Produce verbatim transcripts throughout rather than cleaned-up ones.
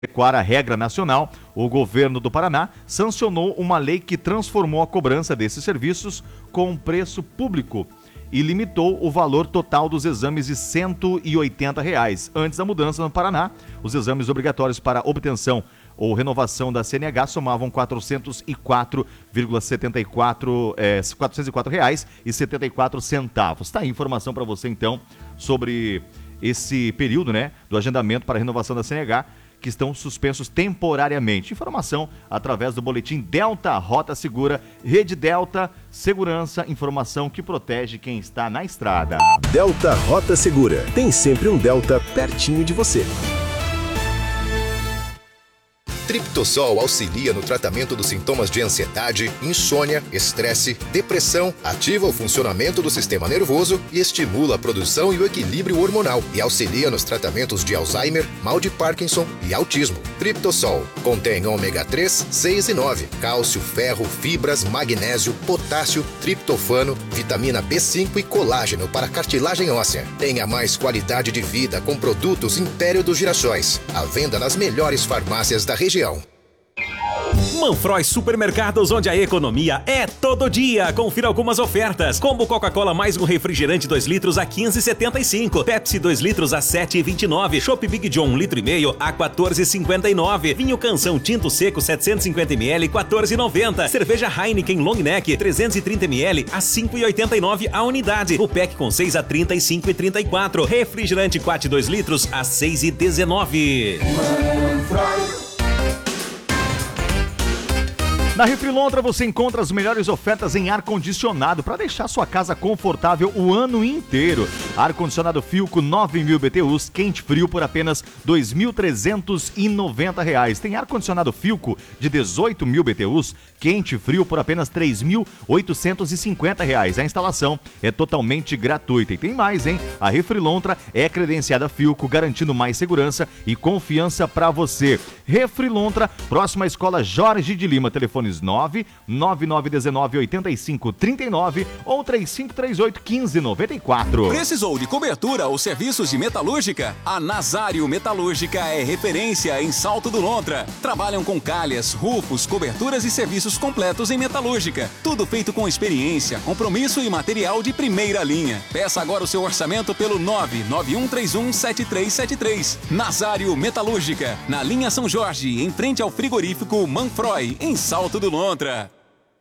adequar a regra nacional, o governo do Paraná sancionou uma lei que transformou a cobrança desses serviços com preço público e limitou o valor total dos exames de cento e oitenta reais. Antes da mudança no Paraná, os exames obrigatórios para obtenção ou renovação da C N H somavam quatrocentos e quatro vírgula setenta e quatro, é, quatrocentos e quatro reais e setenta e quatro centavos. Tá aí informação para você então sobre esse período, né, do agendamento para renovação da C N H, que estão suspensos temporariamente. Informação através do boletim Delta Rota Segura, Rede Delta, segurança, informação que protege quem está na estrada. Delta Rota Segura, tem sempre um Delta pertinho de você. Triptosol auxilia no tratamento dos sintomas de ansiedade, insônia, estresse, depressão, ativa o funcionamento do sistema nervoso e estimula a produção e o equilíbrio hormonal e auxilia nos tratamentos de Alzheimer, mal de Parkinson e autismo. Triptosol contém ômega três, seis e nove, cálcio, ferro, fibras, magnésio, potássio, triptofano, vitamina B cinco e colágeno para cartilagem óssea. Tenha mais qualidade de vida com produtos Império dos Girassóis. À venda nas melhores farmácias da região. Manfroy Supermercados, onde a economia é todo dia. Confira algumas ofertas. Combo Coca-Cola mais um refrigerante dois litros a quinze reais e setenta e cinco centavos. Pepsi dois litros a sete reais e vinte e nove centavos. Chopp Big John um litro e meio a quatorze reais e cinquenta e nove centavos. Vinho Canção Tinto Seco setecentos e cinquenta mililitros quatorze reais e noventa centavos. Cerveja Heineken Long Neck trezentos e trinta mililitros a cinco reais e oitenta e nove centavos a unidade. O pack com seis a trinta e cinco reais e trinta e quatro centavos. Refrigerante Quat dois litros a seis reais e dezenove centavos. Na Refrilontra você encontra as melhores ofertas em ar-condicionado para deixar sua casa confortável o ano inteiro. Ar-condicionado Philco nove mil B T Us, quente frio por apenas dois mil trezentos e noventa reais. Tem ar-condicionado Philco de dezoito mil B T Us, quente frio por apenas três mil oitocentos e cinquenta reais. A instalação é totalmente gratuita. E tem mais, hein? A Refrilontra é credenciada Philco, garantindo mais segurança e confiança para você. Refrilontra, próxima à Escola Jorge de Lima, telefone nove nove nove um nove oito cinco três nove ou três cinco três oito um cinco nove quatro. Precisou de cobertura ou serviços de metalúrgica? A Nazário Metalúrgica é referência em Salto do Lontra. Trabalham com calhas, rufos, coberturas e serviços completos em metalúrgica. Tudo feito com experiência, compromisso e material de primeira linha. Peça agora o seu orçamento pelo nove nove um três um sete três sete três. Nazário Metalúrgica, na linha São Jorge, em frente ao frigorífico Manfroy, em Salto do Lontra.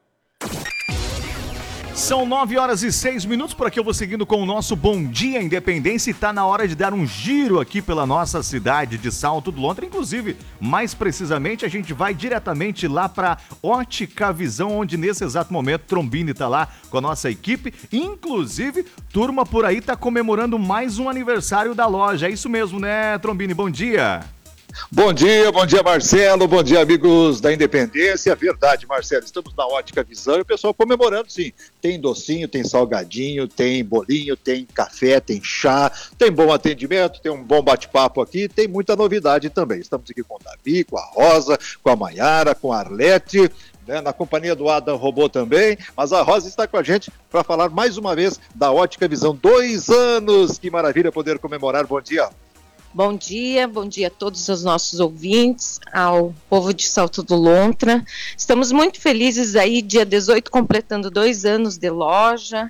São nove horas e seis minutos, por aqui eu vou seguindo com o nosso Bom Dia Independência e tá na hora de dar um giro aqui pela nossa cidade de Salto do Lontra. Inclusive, mais precisamente, a gente vai diretamente lá para Ótica Visão, onde nesse exato momento Trombini tá lá com a nossa equipe. Inclusive, turma por aí tá comemorando mais um aniversário da loja. É isso mesmo, né, Trombini? Bom dia! Bom dia, bom dia Marcelo, bom dia amigos da Independência. Verdade, Marcelo, estamos na Ótica Visão e o pessoal comemorando, sim. Tem docinho, tem salgadinho, tem bolinho, tem café, tem chá, tem bom atendimento, tem um bom bate-papo aqui, tem muita novidade também. Estamos aqui com o Davi, com a Rosa, com a Maiara, com a Arlete, né, na companhia do Adam Robô também, mas a Rosa está com a gente para falar mais uma vez da Ótica Visão. Dois anos, que maravilha poder comemorar. Bom dia. Bom dia, bom dia a todos os nossos ouvintes, ao povo de Salto do Lontra. Estamos muito felizes aí, dia dezoito, completando dois anos de loja,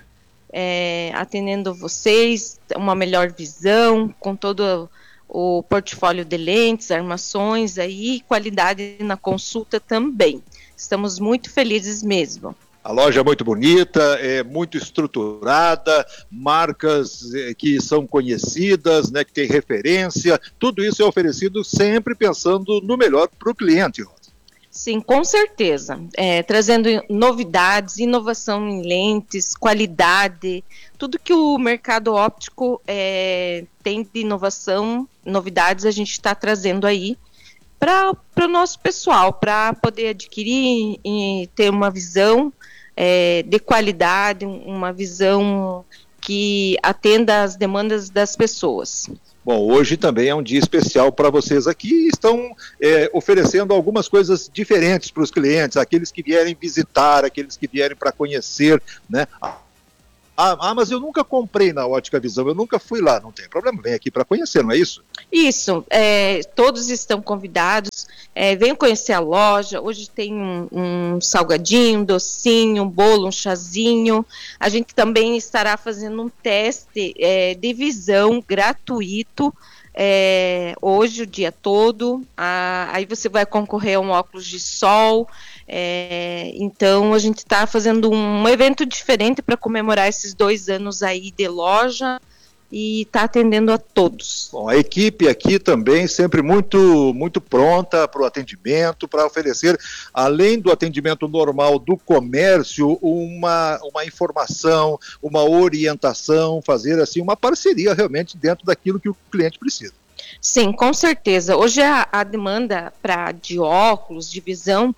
é, atendendo vocês, uma melhor visão, com todo o portfólio de lentes, armações aí, qualidade na consulta também. Estamos muito felizes mesmo. A loja é muito bonita, é muito estruturada, marcas que são conhecidas, né, que tem referência, tudo isso é oferecido sempre pensando no melhor para o cliente, Rosa. Sim, com certeza, é, trazendo novidades, inovação em lentes, qualidade, tudo que o mercado óptico é, tem de inovação, novidades a gente está trazendo aí para o nosso pessoal, para poder adquirir e ter uma visão É, de qualidade, uma visão que atenda às demandas das pessoas. Bom, hoje também é um dia especial para vocês aqui, estão é, oferecendo algumas coisas diferentes para os clientes, aqueles que vierem visitar, aqueles que vierem para conhecer, né, Ah, ah, mas eu nunca comprei na Ótica Visão, eu nunca fui lá. Não tem problema, vem aqui para conhecer, não é isso? Isso, é, todos estão convidados, é, venham conhecer a loja. Hoje tem um, um salgadinho, um docinho, um bolo, um chazinho. A gente também estará fazendo um teste é, de visão gratuito, é, hoje o dia todo. Ah, aí você vai concorrer a um óculos de sol. É, então a gente está fazendo um evento diferente para comemorar esses dois anos aí de loja e está atendendo a todos. Bom, a equipe aqui também sempre muito, muito pronta para o atendimento, para oferecer, além do atendimento normal do comércio, uma, uma informação, uma orientação, fazer assim uma parceria realmente dentro daquilo que o cliente precisa. Sim, com certeza. Hoje a, a demanda pra, de óculos, de visão,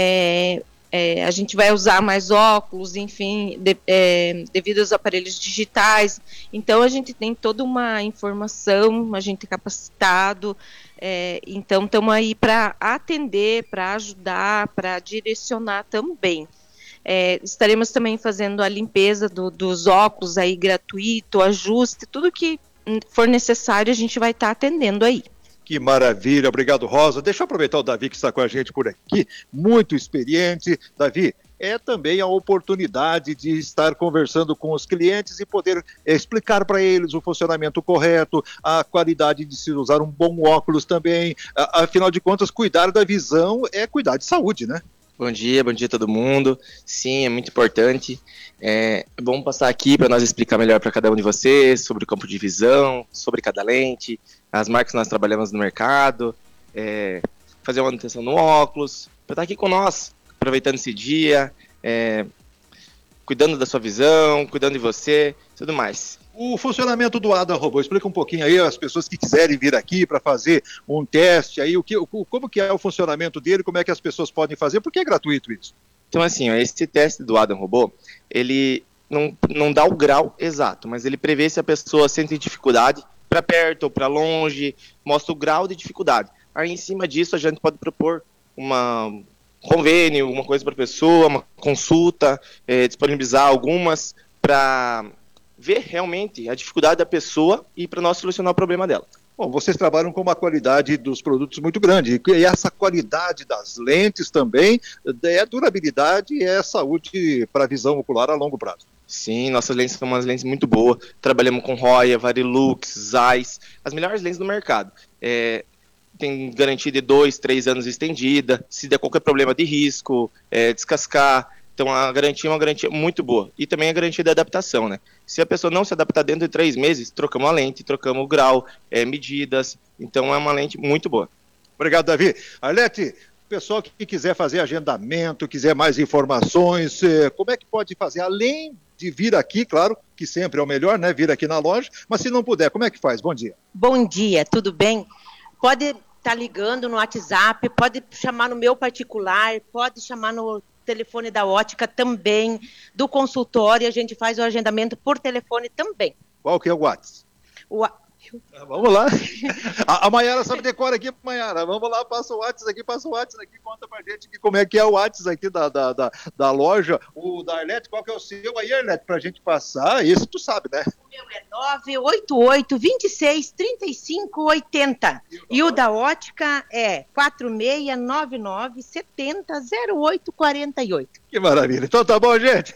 é, é, a gente vai usar mais óculos, enfim, de, é, devido aos aparelhos digitais. Então, a gente tem toda uma informação, a gente é capacitado. É, então, estamos aí para atender, para ajudar, para direcionar também. É, estaremos também fazendo a limpeza do, dos óculos aí gratuito, ajuste, tudo que for necessário, a gente vai estar atendendo aí. Que maravilha, obrigado, Rosa. Deixa eu aproveitar o Davi que está com a gente por aqui, muito experiente. Davi, é também a oportunidade de estar conversando com os clientes e poder explicar para eles o funcionamento correto, a qualidade de se usar um bom óculos também. Afinal de contas, cuidar da visão é cuidar de saúde, né? Bom dia, bom dia a todo mundo. Sim, é muito importante. É bom passar aqui para nós explicar melhor para cada um de vocês sobre o campo de visão, sobre cada lente, as marcas que nós trabalhamos no mercado, é, fazer uma manutenção no óculos, para estar aqui com nós, aproveitando esse dia, é, cuidando da sua visão, cuidando de você, tudo mais. O funcionamento do Adam Robô, explica um pouquinho aí as pessoas que quiserem vir aqui para fazer um teste aí, o que, o, como que é o funcionamento dele, como é que as pessoas podem fazer, porque é gratuito isso. Então assim, ó, esse teste do Adam Robô, ele não, não dá o grau exato, mas ele prevê se a pessoa sente dificuldade para perto ou para longe, mostra o grau de dificuldade. Aí em cima disso a gente pode propor uma um convênio, uma coisa para a pessoa, uma consulta, é, disponibilizar algumas para ver realmente a dificuldade da pessoa e para nós solucionar o problema dela. Bom, vocês trabalham com uma qualidade dos produtos muito grande, e essa qualidade das lentes também é durabilidade e é saúde para a visão ocular a longo prazo. Sim, nossas lentes são umas lentes muito boas, trabalhamos com Roya, Varilux, Zeiss, as melhores lentes do mercado. É, tem garantia de dois, três anos estendida, se der qualquer problema de risco, é, descascar. Então a garantia é uma garantia muito boa. E também a garantia da adaptação, né? Se a pessoa não se adaptar dentro de três meses, trocamos a lente, trocamos o grau, é, medidas. Então é uma lente muito boa. Obrigado, Davi. Arlete, o pessoal que quiser fazer agendamento, quiser mais informações, como é que pode fazer? Além de vir aqui, claro, que sempre é o melhor, né? Vir aqui na loja, mas se não puder, como é que faz? Bom dia. Bom dia, tudo bem? Pode estar ligando no WhatsApp, pode chamar no meu particular, pode chamar no telefone da ótica também, do consultório, a gente faz o agendamento por telefone também. Qual que é o WhatsApp? O... Vamos lá. A, a Maiara sabe decora aqui, Maiara. Vamos lá, passa o WhatsApp aqui, passa o WhatsApp aqui, conta pra gente que, como é que é o WhatsApp aqui da, da, da, da loja. O da Arlete, qual que é o seu aí, Arlete, pra gente passar? Esse tu sabe, né? O meu é nove oito oito, dois seis, três cinco oito zero. E o da ótica é quatro seis nove nove, sete zero, zero oito quatro oito. Que maravilha. Então tá bom, gente.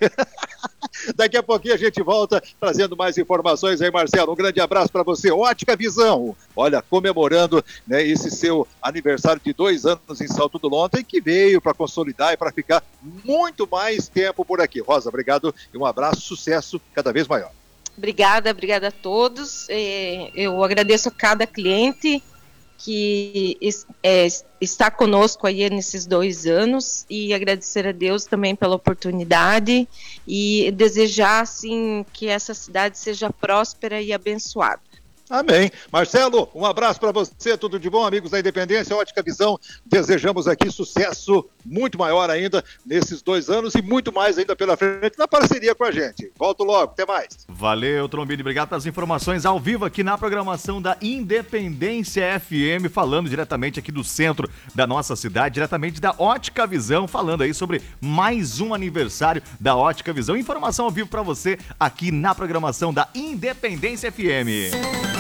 Daqui a pouquinho a gente volta trazendo mais informações aí, Marcelo. Um grande abraço para você. Ótica Visão. Olha, comemorando, né, esse seu aniversário de dois anos em Salto do Lontra, que veio para consolidar e para ficar muito mais tempo por aqui. Rosa, obrigado e um abraço, sucesso cada vez maior. Obrigada, obrigada a todos. Eu agradeço a cada cliente que é, está conosco aí nesses dois anos e agradecer a Deus também pela oportunidade e desejar, assim, que essa cidade seja próspera e abençoada. Amém. Marcelo, um abraço para você, tudo de bom, amigos da Independência, Ótica Visão, desejamos aqui sucesso muito maior ainda nesses dois anos e muito mais ainda pela frente na parceria com a gente. Volto logo, até mais. Valeu, Trombini, obrigado pelas informações ao vivo aqui na programação da Independência F M, falando diretamente aqui do centro da nossa cidade, diretamente da Ótica Visão, falando aí sobre mais um aniversário da Ótica Visão. Informação ao vivo para você aqui na programação da Independência F M.